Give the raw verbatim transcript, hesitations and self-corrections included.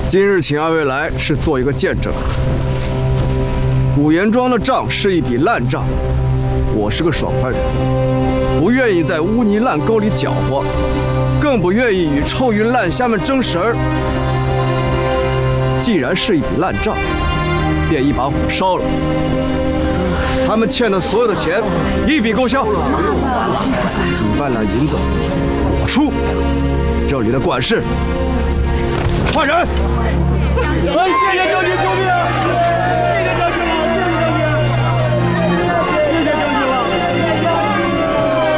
今日请二位来是做一个见证。五岩庄的账是一笔烂账，我是个爽快人，不愿意在污泥烂沟里搅和，更不愿意与臭鱼烂虾们争食儿。既然是一笔烂账，便一把火烧了。他们欠的所有的钱，一笔勾销。几万两银子，我出。这里的管事，换人！恩谢爷将军救命！